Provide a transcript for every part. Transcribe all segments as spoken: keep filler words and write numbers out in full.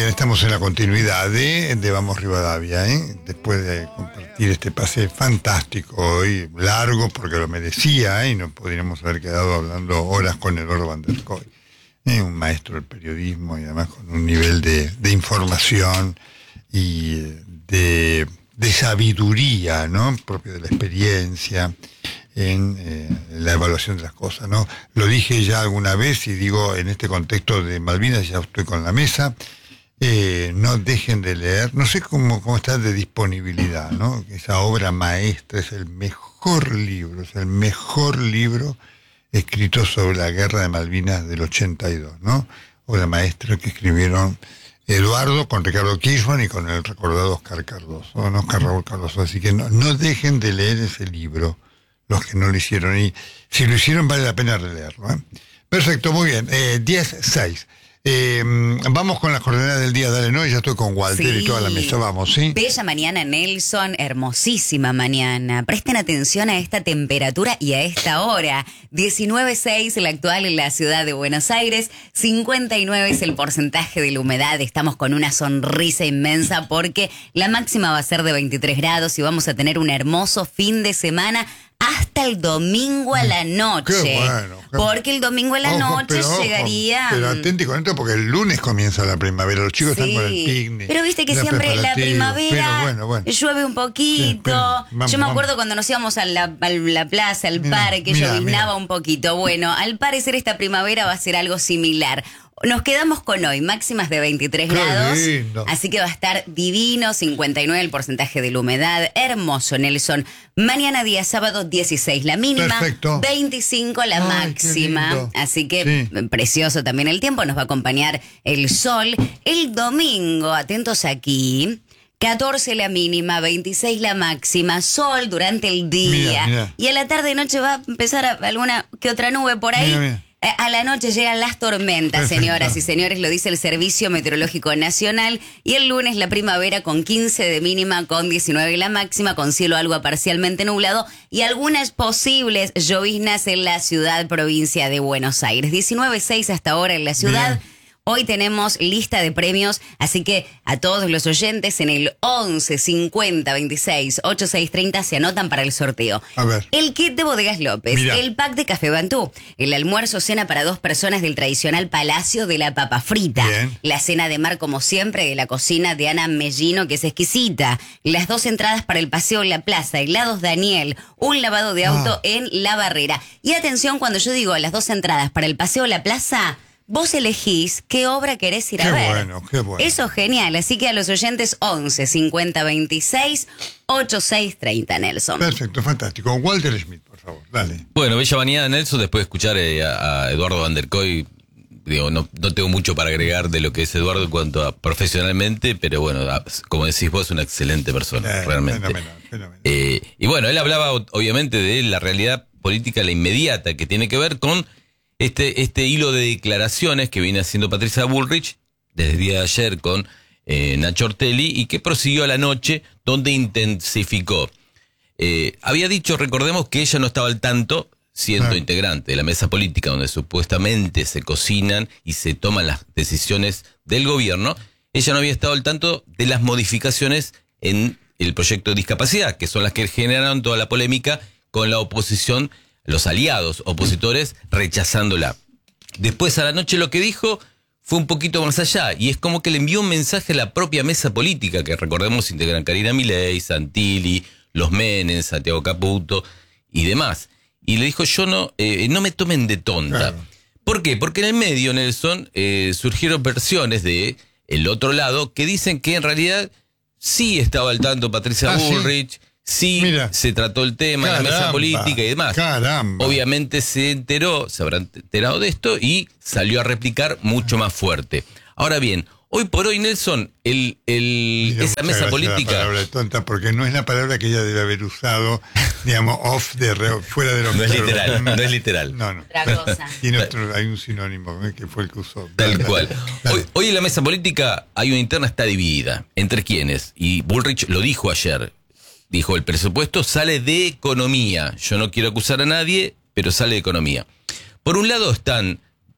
bien, estamos en la continuidad de, de Vamos Rivadavia, ¿eh? Después de compartir este pase fantástico hoy, largo porque lo merecía, ¿eh? Y no podríamos haber quedado hablando horas con Eduardo Van der Kooi, ¿eh? Un maestro del periodismo y además con un nivel de, de información y de, de sabiduría, ¿no? Propio de la experiencia en eh, la evaluación de las cosas, ¿no? Lo dije ya alguna vez y digo en este contexto de Malvinas, ya estoy con la mesa, eh, no dejen de leer, no sé cómo, cómo está de disponibilidad, ¿no? Esa obra maestra es el mejor libro, es el mejor libro escrito sobre la guerra de Malvinas del ochenta y dos, ¿no? Obra maestra que escribieron Eduardo con Ricardo Kirchmann y con el recordado Oscar Cardoso, ¿no? Oscar Raúl Cardoso, así que no, no dejen de leer ese libro los que no lo hicieron, y si lo hicieron vale la pena releerlo, ¿eh? Perfecto, muy bien, eh, diez seis. Eh, vamos con las coordenadas del día, dale, ¿no? Y ya estoy con Walter sí. Y toda la mesa, vamos, ¿sí? Bella mañana, Nelson, hermosísima mañana. Presten atención a esta temperatura y a esta hora. diecinueve seis la actual en la ciudad de Buenos Aires, cincuenta y nueve es el porcentaje de la humedad. Estamos con una sonrisa inmensa porque la máxima va a ser de veintitrés grados y vamos a tener un hermoso fin de semana hasta el domingo a la noche. Qué bueno. Qué porque el domingo a la ojo, noche pero, ojo, llegaría... Pero atenti con esto porque el lunes comienza la primavera. Los chicos sí. Están con el picnic. Pero viste que siempre la primavera bueno, bueno. llueve un poquito. Sí, pero, vamos, Yo me acuerdo vamos. cuando nos íbamos a la, a la plaza, al mira, parque, mira, lloviznaba mira. un poquito. Bueno, al parecer esta primavera va a ser algo similar. Nos quedamos con hoy, máximas de veintitrés Qué grados, lindo. Así que va a estar divino, cincuenta y nueve el porcentaje de la humedad, hermoso, Nelson. Mañana día sábado, dieciséis la mínima, Perfecto. veinticinco la Ay, máxima, así que sí. Precioso también el tiempo, nos va a acompañar el sol. El domingo, atentos aquí, catorce la mínima, veintiséis la máxima, sol durante el día, mira, mira. Y a la tarde y noche va a empezar a, alguna que otra nube por ahí. Mira, mira. A la noche llegan las tormentas, Perfecto. señoras y señores, lo dice el Servicio Meteorológico Nacional. Y el lunes la primavera con quince de mínima, con diecinueve la máxima, con cielo algo parcialmente nublado y algunas posibles lloviznas en la ciudad, provincia de Buenos Aires. diecinueve seis hasta ahora en la ciudad. Bien. Hoy tenemos lista de premios, así que a todos los oyentes en el once cincuenta veintiséis ochenta y seis treinta se anotan para el sorteo. A ver. El kit de Bodegas López, Mirá. El pack de Café Bantú, el almuerzo cena para dos personas del tradicional Palacio de la Papa Frita, Bien. La cena de mar como siempre de la cocina de Ana Mellino, que es exquisita, las dos entradas para el paseo en la plaza, helados Daniel, un lavado de auto ah. en La Barrera. Y atención, cuando yo digo las dos entradas para el paseo en la plaza, vos elegís qué obra querés ir qué a ver. Bueno, qué bueno. Eso es genial. Así que a los oyentes once cincuenta veintiséis ochenta y seis treinta, Nelson. Perfecto, fantástico. Walter Smith, por favor, dale. Bueno, bella mañana, Nelson. Después de escuchar eh, a, a Eduardo Van der Kooi, digo, no, no tengo mucho para agregar de lo que es Eduardo en cuanto a profesionalmente, pero bueno, como decís vos, es una excelente persona, eh, realmente. Fenomenal, fenomenal. Eh, y bueno, él hablaba obviamente de la realidad política, la inmediata, que tiene que ver con Este, este hilo de declaraciones que viene haciendo Patricia Bullrich desde el día de ayer con eh, Nacho Ortelli y que prosiguió a la noche, donde intensificó. Eh, había dicho, recordemos, que ella no estaba al tanto, siendo ah. integrante de la mesa política donde supuestamente se cocinan y se toman las decisiones del gobierno. Ella no había estado al tanto de las modificaciones en el proyecto de discapacidad, que son las que generaron toda la polémica con la oposición, los aliados opositores rechazándola. Después a la noche lo que dijo fue un poquito más allá, y es como que le envió un mensaje a la propia mesa política, que recordemos integran Karina Milei, Santilli, los Menem, Santiago Caputo y demás. Y le dijo, yo no, eh, no me tomen de tonta. Claro. ¿Por qué? Porque en el medio, Nelson, eh, surgieron versiones de el otro lado que dicen que en realidad sí estaba al tanto Patricia ah, Bullrich, sí. Sí, Mira, se trató el tema en la mesa política y demás. Caramba. Obviamente se enteró, se habrán enterado de esto y salió a replicar mucho más fuerte. Ahora bien, hoy por hoy, Nelson, el, el Mira, esa mesa política... La palabra tonta, porque no es la palabra que ella debe haber usado, digamos, off de re, fuera de lo no que... No es literal, no es literal. No, no. Otra cosa. Tiene otro, hay un sinónimo ¿eh? que fue el que usó. Tal cual. Hoy, hoy en la mesa política hay una interna, está dividida. ¿Entre quiénes? Y Bullrich lo dijo ayer. Dijo, el presupuesto sale de economía. Yo no quiero acusar a nadie, pero sale de economía. Por un lado están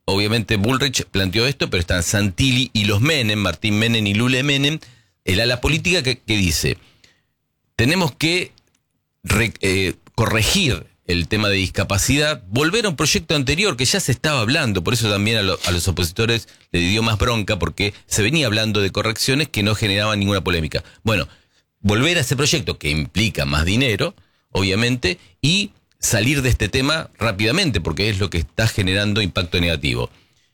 obviamente Bullrich planteó esto, pero están Santilli y los Menem, Martín Menem y Lule Menem, el ala política que, que dice, tenemos que re, eh, corregir el tema de discapacidad, volver a un proyecto anterior que ya se estaba hablando, por eso también a, lo, a los opositores le dio más bronca, porque se venía hablando de correcciones que no generaban ninguna polémica. Bueno, volver a ese proyecto que implica más dinero, obviamente, y salir de este tema rápidamente, porque es lo que está generando impacto negativo.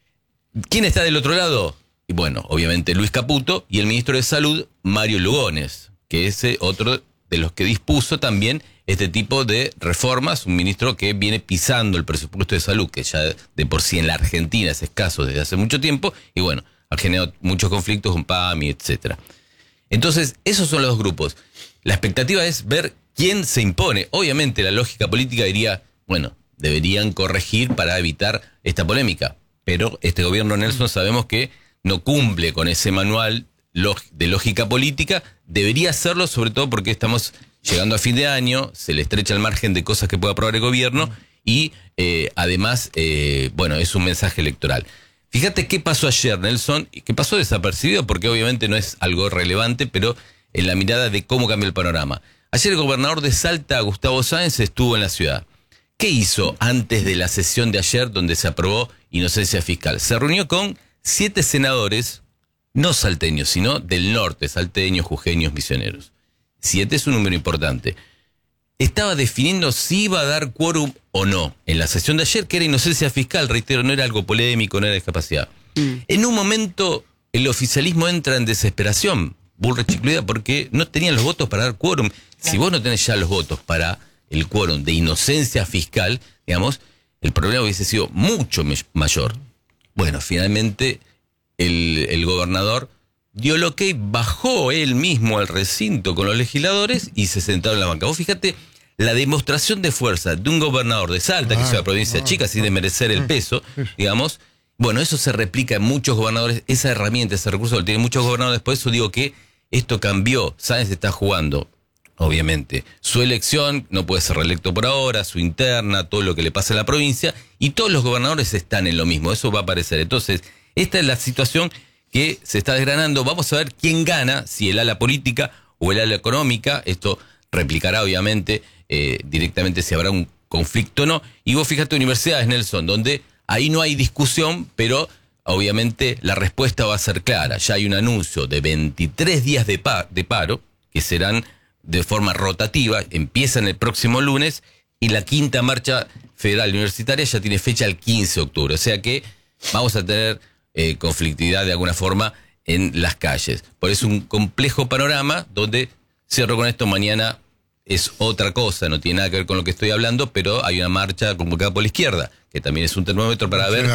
¿Quién está del otro lado? Y bueno, obviamente Luis Caputo y el ministro de Salud, Mario Lugones, que es otro de los que dispuso también este tipo de reformas, un ministro que viene pisando el presupuesto de salud, que ya de por sí en la Argentina es escaso desde hace mucho tiempo, y bueno, ha generado muchos conflictos con P A M I, etcétera. Entonces, esos son los dos grupos. La expectativa es ver quién se impone. Obviamente la lógica política diría, bueno, deberían corregir para evitar esta polémica, pero este gobierno, Nelson, sabemos que no cumple con ese manual de lógica política, debería hacerlo, sobre todo porque estamos llegando a fin de año, se le estrecha el margen de cosas que pueda aprobar el gobierno y eh, además, eh, bueno, es un mensaje electoral. Fíjate qué pasó ayer, Nelson, y qué pasó desapercibido, porque obviamente no es algo relevante, pero en la mirada de cómo cambia el panorama. Ayer el gobernador de Salta, Gustavo Sáenz, estuvo en la ciudad. ¿Qué hizo antes de la sesión de ayer donde se aprobó inocencia fiscal? Se reunió con siete senadores, no salteños, sino del norte, salteños, jujeños, misioneros. Siete es un número importante. Estaba definiendo si iba a dar quórum o no en la sesión de ayer, que era inocencia fiscal, reitero, no era algo polémico, no era discapacidad. Mm. En un momento el oficialismo entra en desesperación, Bullrich incluida, porque no tenían los votos para dar quórum. Si vos no tenés ya los votos para el quórum de inocencia fiscal, digamos, el problema hubiese sido mucho mayor. Bueno, finalmente el, el gobernador dio lo que bajó él mismo al recinto con los legisladores y se sentaron en la banca. Vos fíjate la demostración de fuerza de un gobernador de Salta, ah, que es una provincia ah, chica, sin desmerecer el peso, digamos. Bueno, eso se replica en muchos gobernadores, esa herramienta, ese recurso lo tienen muchos gobernadores. Por eso digo que esto cambió. Sáenz está jugando, obviamente, su elección, no puede ser reelecto por ahora, su interna, todo lo que le pasa a la provincia, y todos los gobernadores están en lo mismo, eso va a aparecer. Entonces, esta es la situación que se está desgranando. Vamos a ver quién gana, si el ala política o el ala económica. Esto replicará, obviamente, eh, directamente si habrá un conflicto o no. Y vos fíjate, universidades, Nelson, donde ahí no hay discusión, pero obviamente la respuesta va a ser clara. Ya hay un anuncio de veintitrés días de, pa- de paro, que serán de forma rotativa, empiezan el próximo lunes, y la quinta marcha federal universitaria ya tiene fecha el quince de octubre. O sea que vamos a tener Eh, conflictividad de alguna forma en las calles. Por eso un complejo panorama donde, cierro con esto, mañana es otra cosa, no tiene nada que ver con lo que estoy hablando, pero hay una marcha convocada por la izquierda, que también es un termómetro para ver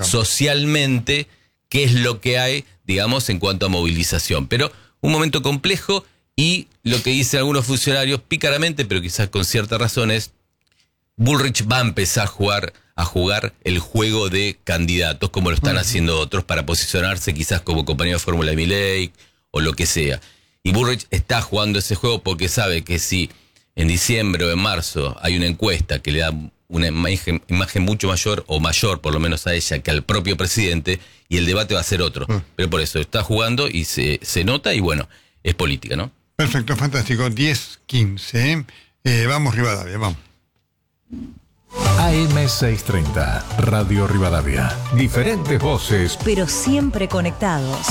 socialmente qué es lo que hay, digamos, en cuanto a movilización. Pero un momento complejo, y lo que dicen algunos funcionarios pícaramente, pero quizás con cierta razón, es Bullrich va a empezar a jugar a jugar el juego de candidatos, como lo están uh-huh. haciendo otros, para posicionarse quizás como compañero de fórmula de Milei o lo que sea. Y Bullrich está jugando ese juego porque sabe que si en diciembre o en marzo hay una encuesta que le da una imagen, imagen mucho mayor, o mayor por lo menos a ella, que al propio presidente, y el debate va a ser otro. Uh-huh. Pero por eso está jugando y se, se nota, y bueno, es política, ¿no? Perfecto, fantástico. diez quince. Eh, vamos, Rivadavia, vamos. A M seiscientos treinta, Radio Rivadavia. Diferentes voces, pero siempre conectados.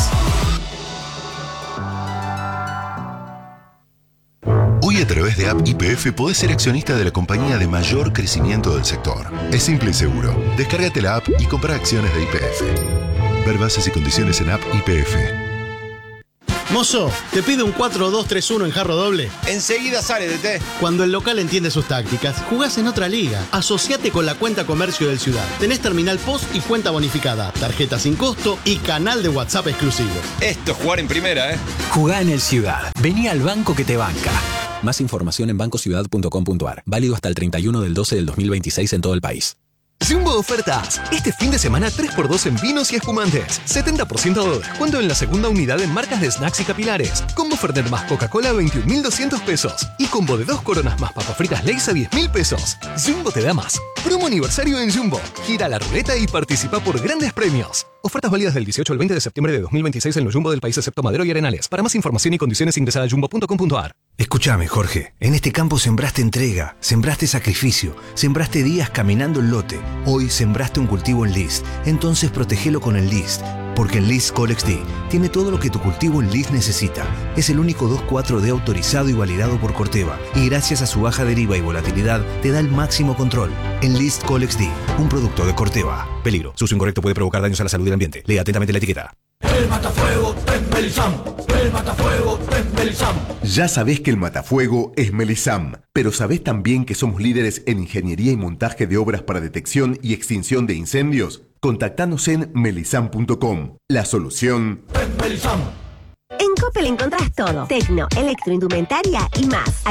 Hoy, a través de App Y P F, podés ser accionista de la compañía de mayor crecimiento del sector. Es simple y seguro. Descárgate la app y compra acciones de Y P F. Ver bases y condiciones en App Y P F. Mozo, ¿te pide un cuatro dos tres uno en jarro doble? Enseguida sale, D T. Cuando el local entiende sus tácticas, jugás en otra liga. Asociate con la cuenta comercio del Ciudad. Tenés terminal post y cuenta bonificada, tarjeta sin costo y canal de WhatsApp exclusivo. Esto es jugar en primera, ¿eh? Jugá en el Ciudad. Vení al banco que te banca. Más información en banco ciudad punto com punto a r. Válido hasta el treinta y uno del doce del dos mil veintiséis en todo el país. Jumbo Ofertas. Este fin de semana tres por dos en vinos y espumantes. setenta por ciento de descuento en la segunda unidad en marcas de snacks y capilares. Combo Fernet más Coca-Cola a veintiún mil doscientos pesos. Y combo de dos coronas más papas fritas Lay's a diez mil pesos. Jumbo te da más. Promo aniversario en Jumbo. Gira la ruleta y participa por grandes premios. Ofertas válidas del dieciocho al veinte de septiembre de dos mil veintiséis en los Jumbo del país excepto Madero y Arenales. Para más información y condiciones ingresa a jumbo punto com punto a r. Escúchame, Jorge. En este campo sembraste entrega, sembraste sacrificio, sembraste días caminando el lote. Hoy sembraste un cultivo en List. Entonces protegelo con el List. Porque el List Colex D tiene todo lo que tu cultivo en List necesita. Es el único dos cuatro D autorizado y validado por Corteva. Y gracias a su baja deriva y volatilidad, te da el máximo control. En List Colex D, un producto de Corteva. Peligro. Su uso incorrecto puede provocar daños a la salud y el ambiente. Lea atentamente la etiqueta. El matafuego es Melisam. El matafuego es Melisam. Ya sabés que el matafuego es Melisam, pero ¿sabés también que somos líderes en ingeniería y montaje de obras para detección y extinción de incendios? Contactanos en melisam punto com. La solución es Melisam. En Coppel encontrás todo. Tecno, electroindumentaria y más.